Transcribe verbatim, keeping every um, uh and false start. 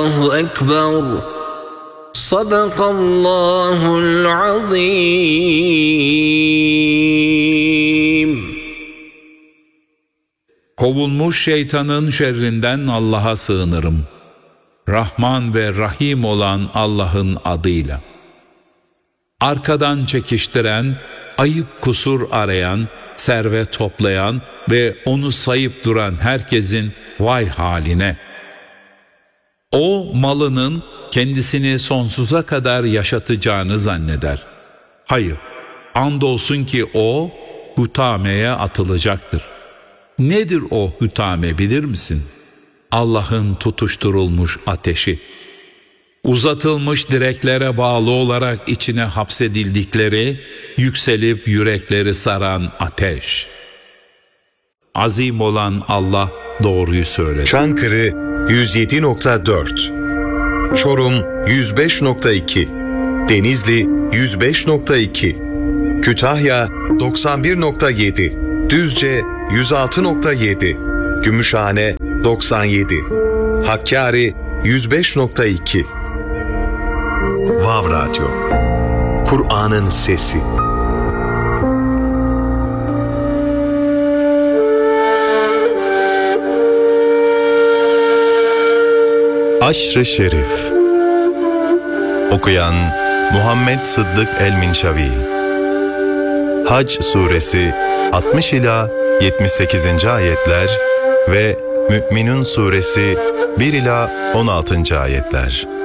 Allahu Ekber. Sadakallahul azim. Kovulmuş şeytanın şerrinden Allah'a sığınırım. Rahman ve Rahim olan Allah'ın adıyla. Arkadan çekiştiren, ayıp kusur arayan, servet toplayan ve onu sayıp duran herkesin vay haline. O malının kendisini sonsuza kadar yaşatacağını zanneder. Hayır, andolsun ki o hutameye atılacaktır. Nedir o hutame bilir misin? Allah'ın tutuşturulmuş ateşi. Uzatılmış direklere bağlı olarak içine hapsedildikleri, yükselip yürekleri saran ateş. Azim olan Allah doğruyu söyledi. Çankırı yüz yedi nokta dört, Çorum yüz beş nokta iki, Denizli yüz beş nokta iki, Kütahya doksan bir nokta yedi, Düzce yüz altı nokta yedi, Gümüşhane doksan yedi, Hakkari yüz beş nokta iki. Vav Radyo, Kur'an'ın sesi. Aşr-ı Şerif. Okuyan Muhammed Sıddık El-Minşavi. Hac Suresi altmış ila yetmiş sekizinci ayetler ve Mü'minun Suresi bir ila on altıncı ayetler.